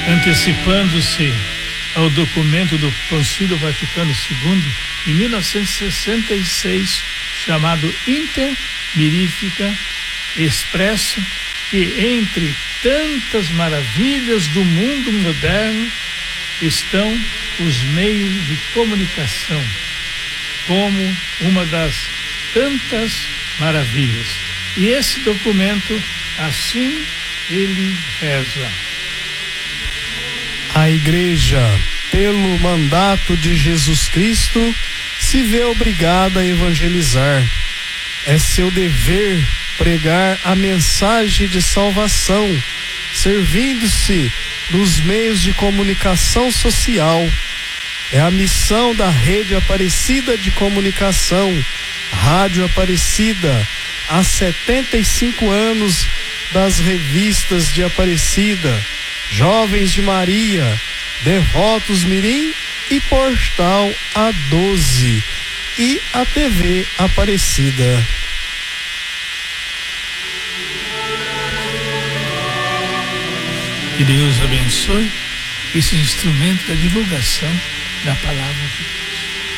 antecipando-se ao documento do Concílio Vaticano II, em 1966, chamado Inter Mirifica, expressa que entre tantas maravilhas do mundo moderno estão os meios de comunicação, como uma das tantas maravilhas. E esse documento, assim ele reza: a Igreja, pelo mandato de Jesus Cristo, se vê obrigada a evangelizar. É seu dever pregar a mensagem de salvação, servindo-se dos meios de comunicação social. É a missão da Rede Aparecida de Comunicação, Rádio Aparecida, há 75 anos das revistas de Aparecida, Jovens de Maria, Devotos Mirim e Portal A12 e a TV Aparecida. Que Deus abençoe esse instrumento da divulgação da palavra de Deus.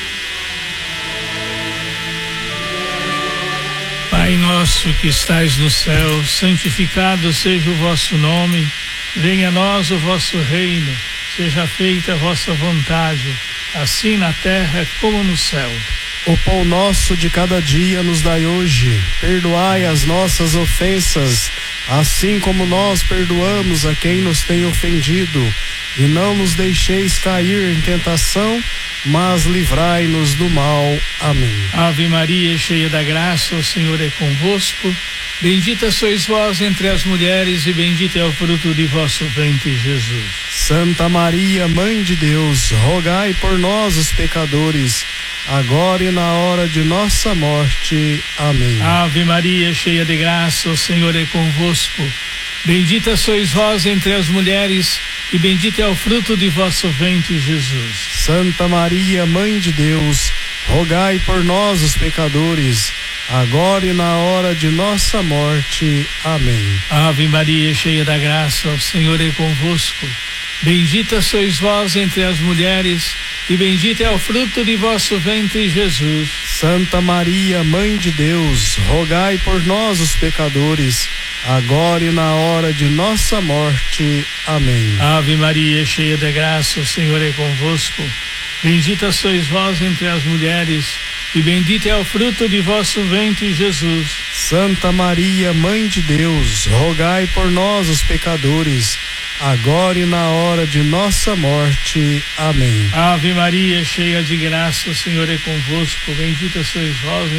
Pai nosso que estais no céu, santificado seja o vosso nome, venha a nós o vosso reino, seja feita a vossa vontade, assim na terra como no céu. O pão nosso de cada dia nos dai hoje, perdoai as nossas ofensas, assim como nós perdoamos a quem nos tem ofendido, e não nos deixeis cair em tentação, mas livrai-nos do mal. Amém. Ave Maria, cheia da graça, o Senhor é convosco. Bendita sois vós entre as mulheres, e bendito é o fruto de vosso ventre, Jesus. Santa Maria, Mãe de Deus, rogai por nós, os pecadores, agora e na hora de nossa morte. Amém. Ave Maria, cheia de graça, o Senhor é convosco. Bendita sois vós entre as mulheres, e bendito é o fruto de vosso ventre, Jesus. Santa Maria, Mãe de Deus, rogai por nós, os pecadores, agora e na hora de nossa morte. Amém. Ave Maria, cheia da graça, o Senhor é convosco. Bendita sois vós entre as mulheres, e bendito é o fruto de vosso ventre, Jesus. Santa Maria, Mãe de Deus, rogai por nós, os pecadores, agora e na hora de nossa morte. Amém. Ave Maria, cheia de graça, o Senhor é convosco. Bendita sois vós entre as mulheres, e bendito é o fruto de vosso ventre, Jesus. Santa Maria, Mãe de Deus, rogai por nós, os pecadores, agora e na hora de nossa morte. Amém. Ave Maria, cheia de graça, o Senhor é convosco. Bendita sois vós